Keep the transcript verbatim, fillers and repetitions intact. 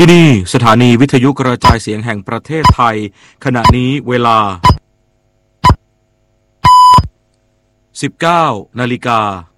ที่นี่สถานีวิทยุกระจายเสียงแห่งประเทศไทยขณะนี้เวลา สิบเก้า นาฬิกา